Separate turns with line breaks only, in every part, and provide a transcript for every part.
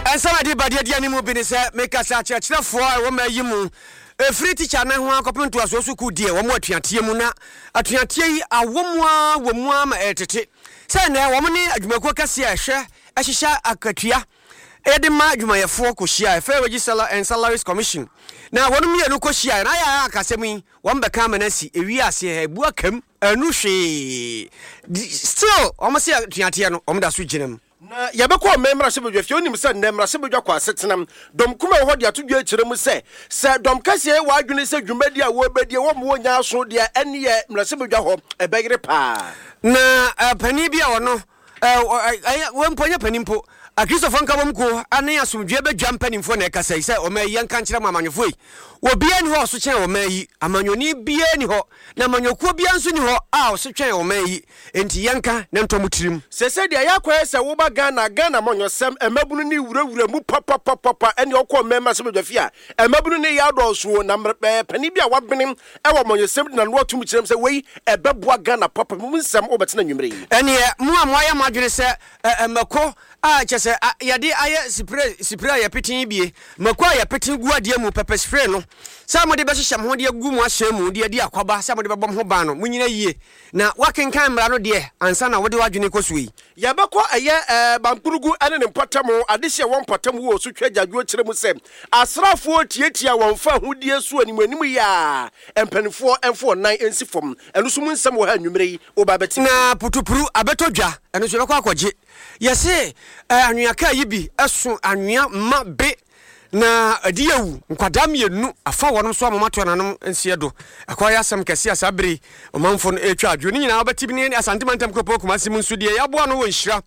Ensama di badia dia ni mu bi ni se meka sa kyerɛkyerɛfo a wo ma yi mu free teacher na ho akɔpem to aso so ku die wo mo atuateɛ mu na atuateɛ yi awomua wo mu ama etete sɛ na wo ne adwumako kase a ɛhyehyɛ akatua edema adwumayɛfo ko hyia Fair Wages and Salaries Commission na wonum ye no ko hyia na ya akasɛm yi wo mbɛka manasi ewi ase ebu akam anu hwe still wo mo se atuateɛ no wo mo da so gyinam
na yabekọ memra se bedwa fie onim se nemra se bedwa kwa setenam dom kuma ho de atodwa kyerɛ mu se dom kase wa adwene se dwumadi a wo bedie wo mo nya aso de ene ye mra se bedwa ho ebegre pa
na pani bia wono wo mponya pani mpo a Christopher Nkabom ko ane asomdwe bedwa mpanimfo na ekasai se o ma yi nka nkyerɛ amanyofo yi obia ni ho so kyɛn o ma yi amanyoni bia ni ho na amanyokuo bia nso ni ho a o so twɛn o ma yi enti yanka na ntomotirim
sese de yakwa se wo ba Ghana monyosem emabunu ni wurawura mu papa ene okɔ mema se bedwa fia emabunu ni ya do so na pani bia wabenem e wo monyosem na no atum kyerem se wei ebeboa Ghana papa mu nsɛm obetena nwumre yi
ene mu amoya madwene se emako a kyese yade aye spray ya pitin bie makwa ya pitin gu ade mu pepper spray no sa mo de be hyehyam ho de gu mu ahyɛ mu de akwaba sa mo de bɛbɔm ho ban no munyina yie na wakenkan mra no de ansa na wode wadwene kɔsui
yabekɔ ɛyɛ bampurugu ane ne mpɔtam adehye won mpɔtam wo so twa dwadwo kyerɛ mu sɛ asrafo tietia won fa hodie so animanim ya empanifo emfo nan ensi fam ɛno so mu nsɛm wɔ ha nwumre yi obabɛti
na putupuru abetodwa ɛno so bɛkɔ akɔgye yɛse anwuaka yi bi ɛso anwua ma be na adiyewu nkwadam yenu afa wonom so amato nanom ensie do akwa yasem kese asabere omanfo no etwa adwo ni nyina obetibi ni asantemantam kropo kumasi mu nsudie yaboa no wonhyira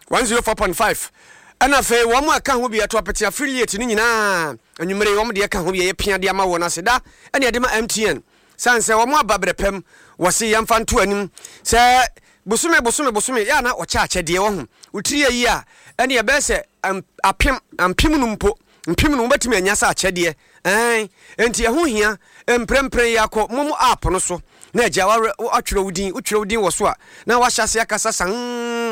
104.5 ana fe wo mu aka ho bi eto apete affiliate ni nyina anwumere wo mu de aka ho bi ye pia de ama wo na seda ene de ma MTN sanse wo mu ababrepem wo se yamfa nto anim se bosume ya na ocha akyede wo ho utiri yi a ene ye be se ampim no mpo mpim no betimi anya sa akyede enti ho hia emprempren yakọ momo app no so na agya atwere wudin wo so a na wahyase akasa san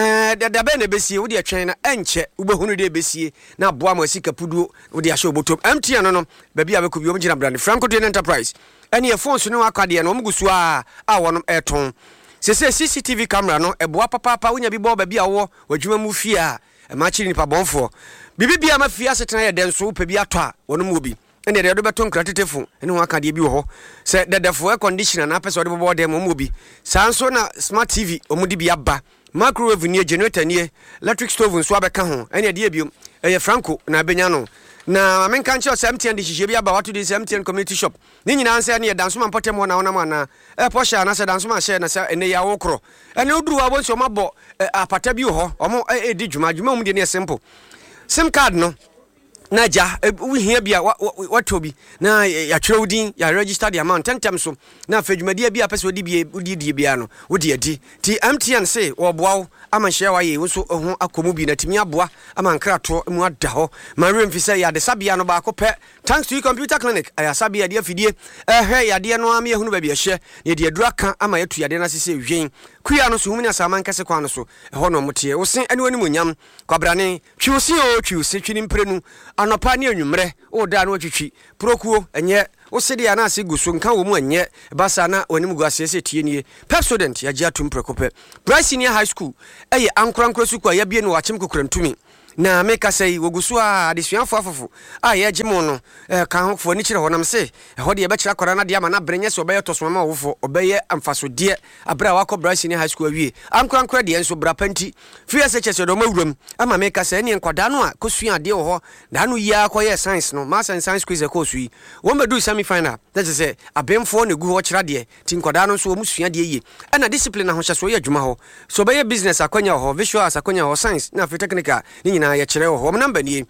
da be na besie wo de atwen na enche ubehunu de besie na boa ma sika puduo wo de ahye obotom MTN no ba bia be ko bi o mgina brand Franco de Enterprise ene ye phone so ne wakade na omgusu a wonom eton sese CCTV camera no eboa papa wonya bi bo ba bia wo wadwuma mu fie a ma chiri nipa bonfo bibibia ma fie asetena ye den so pe bi atɔ a wonom obi ene de do beto nkratetefo ene ho akade bi wo ho se dedefo air conditioner na pese ode bobo dem obi sanso na smart TV omudi bi aba microwave ni generator ni electric stove nso abeka ho ene de biom eye Franco na benya no na amenka nche MTN de hihye bi aba wato de MTN community shop ni nyina anse ne danso man potem na wona mana posha na se danso man share na se ene ya wokro ene oduru wa bonso mabɔ apata bi ho omo edi dwuma mu de ne simple sim card no na ja we here bia what obi na ya twere udin ya register the amount 10 times so na afadwumadia bia pese odi bia no odi adi ti MTN say wo boawo ama hye wa ye wo so ho akomu bi na timi aboa ama nkrato mu ada ho ma remfi say ya de sabia no ba ko pɛ thanks to computer clinic aya sabia de afidie ya de no ama ehunu ba bia hye ne de adura kan ama yatu ya de na sese hwen kuya no so humuni asama nkase kwa no so ho no motie wo sen ene wani monyam kwabrane twiusi twini mprenu anopa ne anwumre o da no twitwi prokuo enye wo sede ya na ase guso nka wo mu enye basa na onim guase ese tie nie Pepsodent ya gia tum prekope Bryce Senior High School eye ankorankora suku ya bie no wachem kokurantumi na meka sei wogusu a adesuafo afofo a ye gemo no ka hofo ni kire honam se ho de ye be kira kwara na de ama na brenye se obeye tosoma wofo obeye amfasode abra wakọ Bryce Senior High School awie ankorankora de enso bra panti free SHS do mawuram ama meka sei ne nkwada no a kosua de wo ho da no yi akọ science no mass and science quiz ko sui wo medu semi final that is say abemfo ne gu ho kira de ti nkwada no so wo musua de yi ana discipline ho hyeso ye adwuma ho so obeye business akonya ho visual akonya ho science na free technical ni na ya kire ho number ni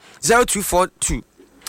0242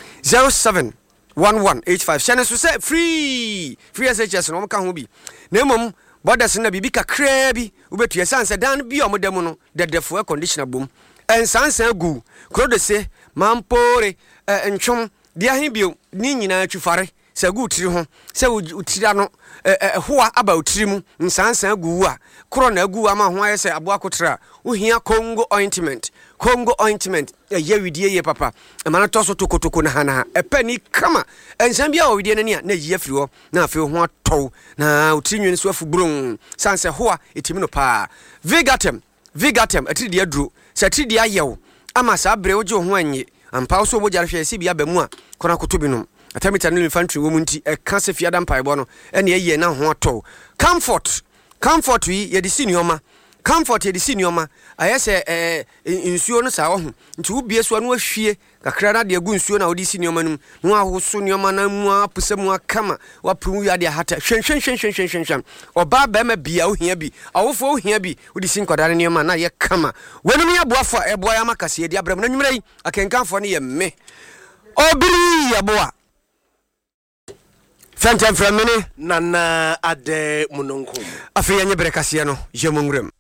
071185 channel so say free SHS no ka ho bi na mom borders na bibi kakra bi ubetua sanse dan bi omodam no dedefo air conditioner bom ensansan gu kro de se mampore entwom dia hin bio ni nyina twufare sɛ gu tiri ho sɛ utiri no hoa aba utiri mu nsansan gu a koro na agu ama ho ayɛ sɛ aboa kotra wohia Congo ointment ɛyɛ widie ye papa ɛma no tɔ so tokotoko na hana ɛpɛni kama ɛnsan bia widie no nia na yi afiri hɔ na afei ho atɔw na utiri nwene so afubron sanse hoa etimi no pa Vigatem atiri dia duro sɛ atiri dia yew ama saa bre wo gye ho anye ampa so bo jare hwɛ si bia ba mu a kona koto binom atamita no infantry wo mu nti ɛka se fiada mpaebɔ no ɛne ɛyɛ na ho atɔw comfort yi ye de sinioma comfort ye de sinioma ayɛ sɛ nsuo no saa wo ho nti wo bie so no ahwie kakra na de agu nsuo na wo de sinioma no no ahoso nioma na mu apesa mu akama wapru ya de hata hwen oba ba ma bia wo hia bi awofo wo hia bi wo de sin kwadare nioma na ye kama wenum ya boafo eboa ya makase de abram na nwumra yi akenkanfo no ye me obiri ya boa Fentem from mini
Nana ade munonkum.
Afi anye brekasiano, je mungrem.